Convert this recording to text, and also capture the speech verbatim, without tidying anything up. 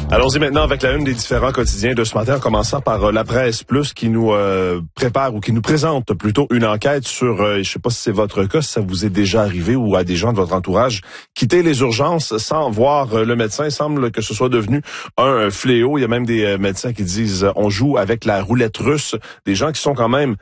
Allons-y maintenant avec la une des différents quotidiens de ce matin, en commençant par euh, La Presse Plus qui nous euh, prépare ou qui nous présente plutôt une enquête sur, euh, je sais pas si c'est votre cas, si ça vous est déjà arrivé ou à des gens de votre entourage, quitter les urgences sans voir euh, le médecin. Il semble que ce soit devenu un euh, fléau. Il y a même des euh, médecins qui disent euh, on joue avec la roulette russe. Des gens qui sont quand même